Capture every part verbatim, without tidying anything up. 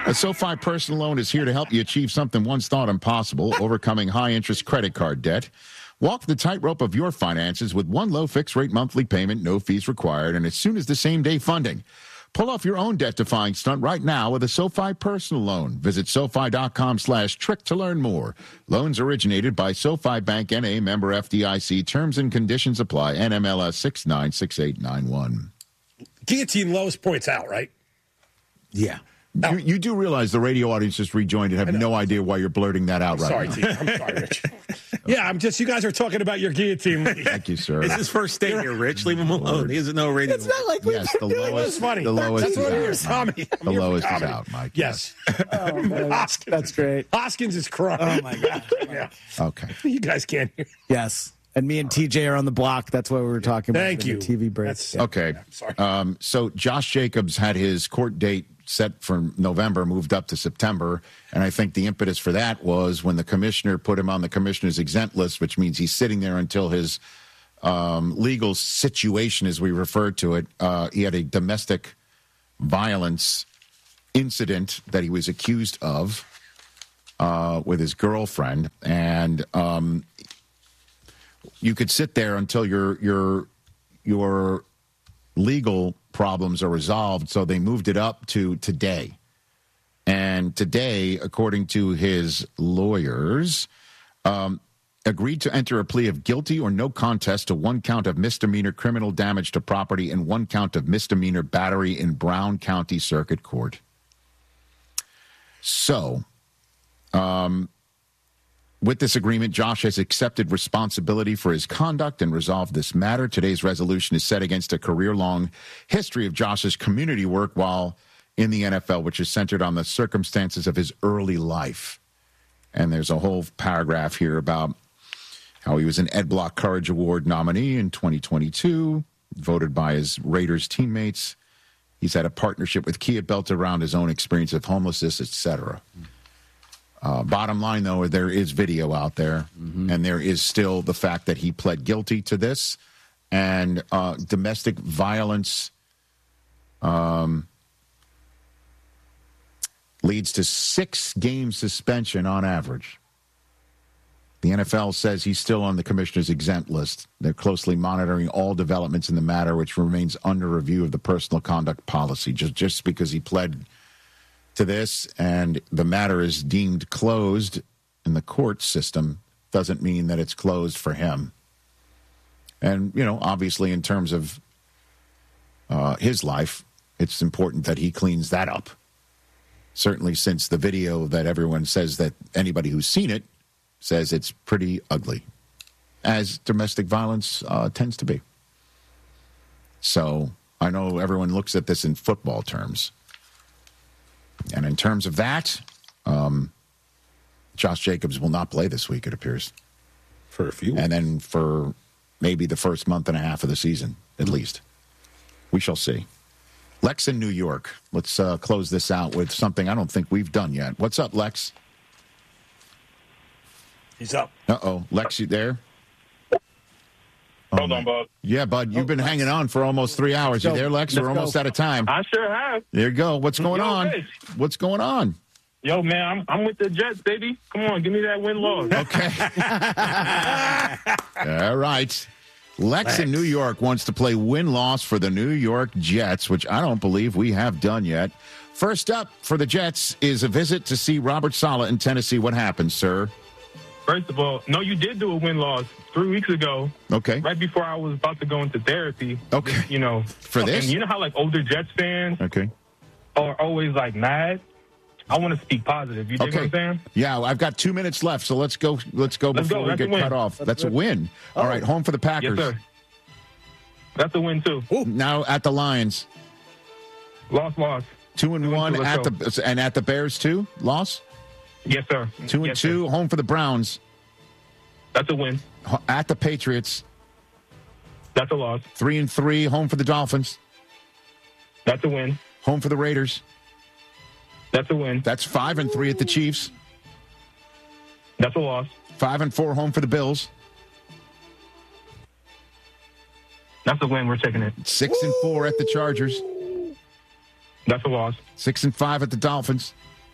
A SoFi personal loan is here to help you achieve something once thought impossible, overcoming high-interest credit card debt. Walk the tightrope of your finances with one low fixed-rate monthly payment, no fees required, and as soon as the same-day funding. Pull off your own debt-defying stunt right now with a SoFi personal loan. Visit SoFi.com slash trick to learn more. Loans originated by SoFi Bank N A, member F D I C. Terms and conditions apply. N M L S six nine six eight nine one. Guillotine lowest points out, right? Yeah. You, you do realize the radio audience just rejoined and have no idea why you're blurting that out I'm right sorry, now. T. I'm sorry, Rich. Yeah, I'm just, you guys are talking about your guillotine. Thank you, sir. It's his first day here, Rich. Leave him alone. He doesn't know radio. It's not like we Yes, the It was lowest, funny. the lowest That's is what out. it is, Tommy. Mike. I'm The here for lowest is comedy. out, Mike. Yes. Oh, man. Hoskins. That's great. Hoskins is crying. Oh, my God. Yeah. Okay. You guys can't hear. Yes. And me and T J are on the block. That's what we were talking about. Thank in you. The T V break. That's- Yeah. Okay. Yeah, sorry. Um, so Josh Jacobs had his court date set for November, moved up to September. And I think the impetus for that was when the commissioner put him on the commissioner's exempt list, which means he's sitting there until his um, legal situation, as we refer to it. Uh, he had a domestic violence incident that he was accused of uh, with his girlfriend. And um, you could sit there until your your your legal problems are resolved. So they moved it up to today. And today, according to his lawyers, um, agreed to enter a plea of guilty or no contest to one count of misdemeanor criminal damage to property and one count of misdemeanor battery in Brown County Circuit Court. So, um, with this agreement, Josh has accepted responsibility for his conduct and resolved this matter. Today's resolution is set against a career-long history of Josh's community work while in the N F L, which is centered on the circumstances of his early life. And there's a whole paragraph here about how he was an Ed Block Courage Award nominee in twenty twenty-two, voted by his Raiders teammates. He's had a partnership with Kia built around his own experience of homelessness, et cetera. Uh, bottom line, though, there is video out there, mm-hmm. and there is still the fact that he pled guilty to this, and uh, domestic violence um, leads to six-game suspension on average. The N F L says he's still on the commissioner's exempt list. They're closely monitoring all developments in the matter, which remains under review of the personal conduct policy. Just, just because he pled to this and the matter is deemed closed in the court system doesn't mean that it's closed for him. And, you know, obviously in terms of uh, his life, it's important that he cleans that up. Certainly since the video that everyone says that anybody who's seen it says it's pretty ugly, as domestic violence uh, tends to be. So I know everyone looks at this in football terms. And in terms of that, um, Josh Jacobs will not play this week, it appears. For a few. And then for maybe the first month and a half of the season, at least. We shall see. Lex in New York. Let's uh, close this out with something I don't think we've done yet. What's up, Lex? He's up. Uh-oh. Lex, you there? Hold on, Bob. Yeah, bud, you've Oh, been Lex. hanging on for almost three hours. You Let's go. there, Lex? Let's We're go. almost out of time. I sure have. There you go. What's going Yo, on? Rich. What's going on? Yo, man, I'm I'm with the Jets, baby. Come on, give me that win-loss. Okay. All right. Lex, Lex in New York wants to play win-loss for the New York Jets, which I don't believe we have done yet. First up for the Jets is a visit to see Robert Saleh in Tennessee. What happened, sir? First of all, no, you did do a win-loss three weeks ago, Okay. right before I was about to go into therapy. Okay. You know. For this? And you know how, like, older Jets fans Okay. are always, like, mad? I want to speak positive. You dig Okay. what I'm saying? Yeah, I've got two minutes left, so let's go. Let's go Let's before go. we That's get a win. cut off. That's a win. All right, home for the Packers. Yes, sir. That's a win, too. Now at the Lions, Loss, loss. two and Two and one two, at let's the and at the Bears too. Loss. Yes, sir. Two and Yes, two. sir. Home for the Browns. That's a win. H- At the Patriots. That's a loss. Three and three. Home for the Dolphins. That's a win. Home for the Raiders. That's a win. That's five and three at the Chiefs. That's a loss. Five and four. Home for the Bills. That's a win. We're taking it. Six and four at the Chargers. That's a loss. Six and five at the Dolphins.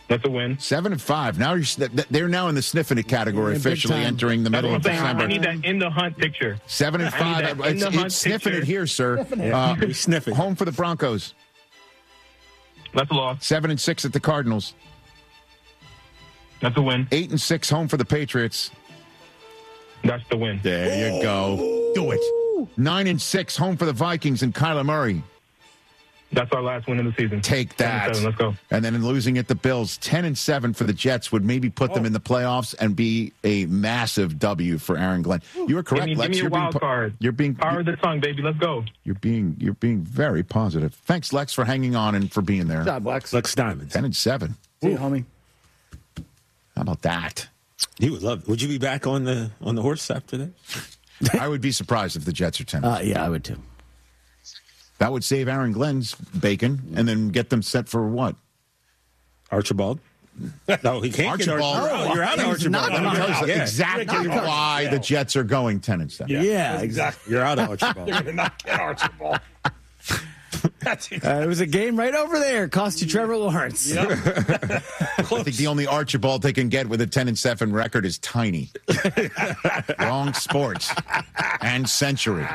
That's a win. Seven and five. Now you're, they're now in the sniffing it category, Yeah, big officially time. entering the That's middle what of I'm saying. I December. need that in the hunt picture. Seven and I need five. that in It's, the hunt it's sniffing picture. it here, sir. Uh, We sniff it. home for the Broncos. That's a loss. Seven and six at the Cardinals. That's a win. Eight and six home for the Patriots. That's the win. There you go. Do it. Nine and six home for the Vikings and Kyler Murray. That's our last win of the season. Take that. Seven, let's go. And then in losing at the Bills, ten and seven for the Jets would maybe put them in the playoffs and be a massive W for Aaron Glenn. You are correct, Give me, Lex. give me you're your being wild po- card. You're being Power of the tongue, baby. Let's go. you're being you're being very positive. Thanks, Lex, for hanging on and for being there. Good job, Lex. Lex Diamonds. Ten and seven. See you, homie. How about that? He would love it. Would you be back on the on the horse after that? I would be surprised if the Jets are ten. Uh, yeah, I would too. That would save Aaron Glenn's bacon and then get them set for what? Archibald? No, he can't get Archibald. Archibald. Oh, you're out of He's Archibald. not You're coming out. Because Yeah. exactly Yeah. why Yeah. the Jets are going ten and seven. Yeah, exactly. You're out of Archibald. You're going to not get Archibald. That's Uh, it was a game right over there. Cost you Trevor Lawrence. I think the only Archibald they can get with a ten and seven record is Tiny. Wrong sports and century.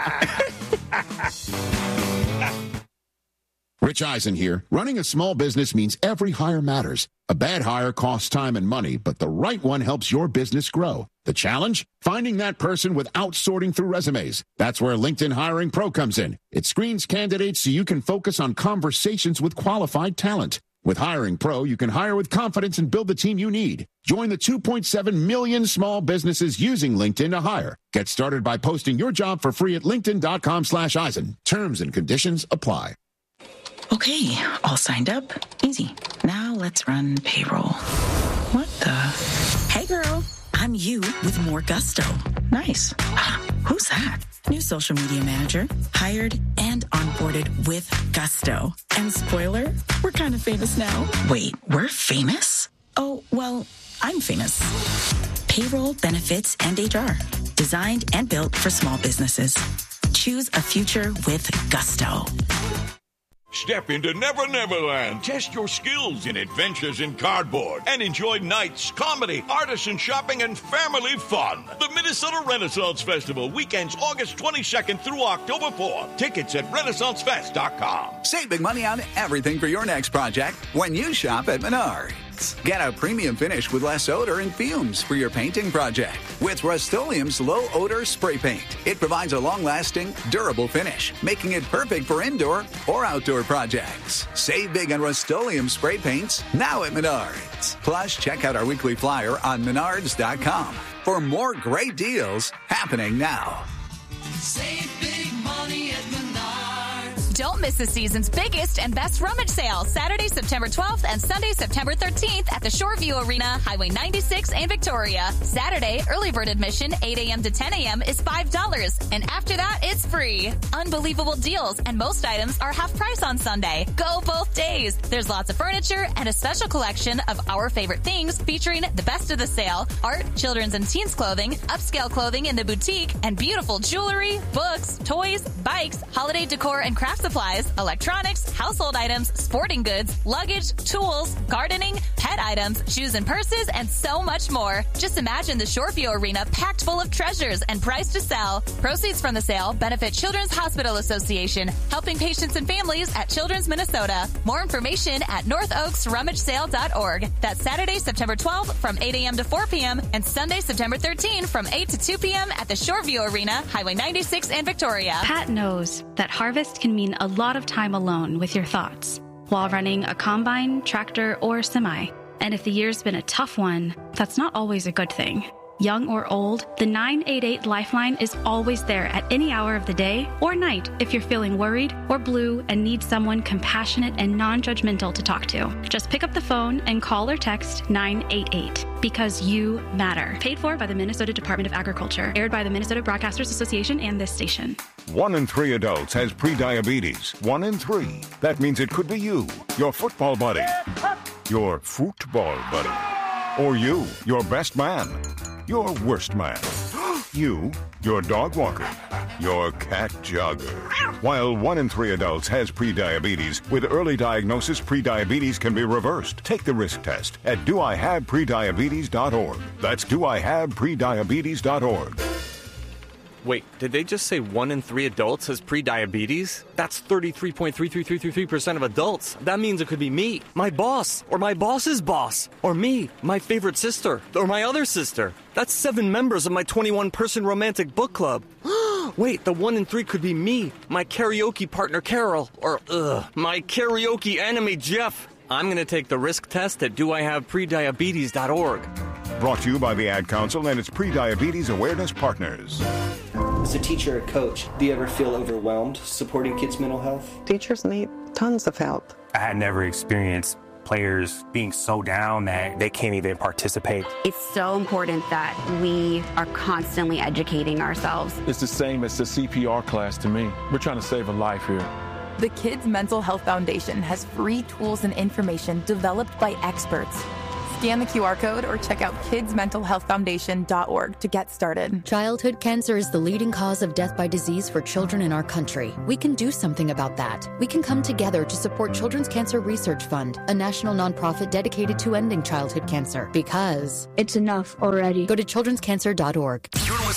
Rich Eisen here. Running a small business means every hire matters. A bad hire costs time and money, but the right one helps your business grow. The challenge? Finding that person without sorting through resumes. That's where LinkedIn Hiring Pro comes in. It screens candidates so you can focus on conversations with qualified talent. With Hiring Pro, you can hire with confidence and build the team you need. Join the two point seven million small businesses using LinkedIn to hire. Get started by posting your job for free at linkedin.com slash Eisen. Terms and conditions apply. Okay, all signed up. Easy. Now let's run payroll. What the? Hey girl, I'm you with more gusto. Nice. Who's that? New social media manager, hired and onboarded with gusto. And spoiler, we're kind of famous now. Wait, we're famous? Oh, well, I'm famous. Payroll, benefits, and H R. Designed and built for small businesses. Choose a future with gusto. Step into Never Never Land. Test your skills in adventures in cardboard and enjoy nights, comedy, artisan shopping, and family fun. The Minnesota Renaissance Festival, weekends August twenty-second through October fourth. Tickets at renaissance fest dot com. Save big money on everything for your next project when you shop at Menards. Get a premium finish with less odor and fumes for your painting project with Rust-Oleum's low odor spray paint. It provides a long-lasting, durable finish, making it perfect for indoor or outdoor projects. Save big on Rust-Oleum spray paints now at Menards. Plus, check out our weekly flyer on menards dot com for more great deals happening now. Save big money at Menards. Don't miss the season's biggest and best rummage sale, Saturday, September twelfth and Sunday, September thirteenth at the Shoreview Arena, Highway ninety-six in Victoria. Saturday, early bird admission, eight a.m. to ten a.m. is five dollars, and after that, it's free. Unbelievable deals, and most items are half price on Sunday. Go both days. There's lots of furniture and a special collection of our favorite things featuring the best of the sale, art, children's and teens clothing, upscale clothing in the boutique, and beautiful jewelry, books, toys, bikes, holiday decor and craft supplies, electronics, household items, sporting goods, luggage, tools, gardening, pet items, shoes and purses, and so much more. Just imagine the Shoreview Arena packed full of treasures and priced to sell. Proceeds from the sale benefit Children's Hospital Association, helping patients and families at Children's Minnesota. More information at north oaks rummage sale dot org. That's Saturday, September twelfth from eight a.m. to four p.m. and Sunday, September thirteenth from eight to two p.m. at the Shoreview Arena, Highway ninety-six in Victoria. Pat knows that harvest can mean a lot of time alone with your thoughts while running a combine, tractor, or semi. And if the year's been a tough one, that's not always a good thing. Young or old, the nine eight eight Lifeline is always there at any hour of the day or night if you're feeling worried or blue and need someone compassionate and non-judgmental to talk to. Just pick up the phone and call or text nine eight eight because you matter. Paid for by the Minnesota Department of Agriculture. Aired by the Minnesota Broadcasters Association and this station. One in three adults has prediabetes. One in three. That means it could be you, your football buddy, your football buddy, or you, your best man, your worst man, you, your dog walker, your cat jogger. While one in three adults has prediabetes, with early diagnosis, prediabetes can be reversed. Take the risk test at do I have prediabetes dot org. That's do I have prediabetes dot org. Wait, did they just say one in three adults has prediabetes? That's thirty-three point three three three three three percent of adults. That means it could be me, my boss, or my boss's boss, or me, my favorite sister, or my other sister. That's seven members of my twenty-one person romantic book club. Wait, the one in three could be me, my karaoke partner Carol, or ugh, my karaoke enemy Jeff. I'm going to take the risk test at do I have prediabetes dot org. Brought to you by the Ad Council and its Prediabetes Awareness Partners. As a teacher or coach, do you ever feel overwhelmed supporting kids' mental health? Teachers need tons of help. I had never experienced players being so down that they can't even participate. It's so important that we are constantly educating ourselves. It's the same as the C P R class to me. We're trying to save a life here. The Kids Mental Health Foundation has free tools and information developed by experts. Scan the Q R code or check out kids mental health foundation dot org to get started. Childhood cancer is the leading cause of death by disease for children in our country. We can do something about that. We can come together to support Children's Cancer Research Fund, a national nonprofit dedicated to ending childhood cancer. Because it's enough already. Go to children's cancer dot org.